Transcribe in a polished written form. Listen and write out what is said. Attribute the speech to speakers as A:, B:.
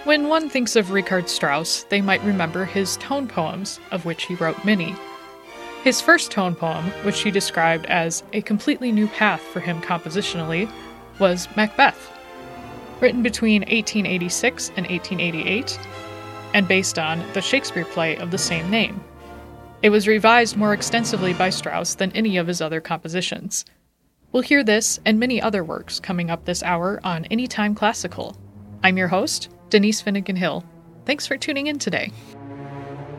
A: When one thinks of Richard Strauss, they might remember his tone poems, of which he wrote many. His first tone poem, which he described as a completely new path for him compositionally, was Macbeth, written between 1886 and 1888, and based on the Shakespeare play of the same name. It was revised more extensively by Strauss than any of his other compositions. We'll hear this and many other works coming up this hour on Anytime Classical. I'm your host, Denise Finnegan Hill. Thanks for tuning in today.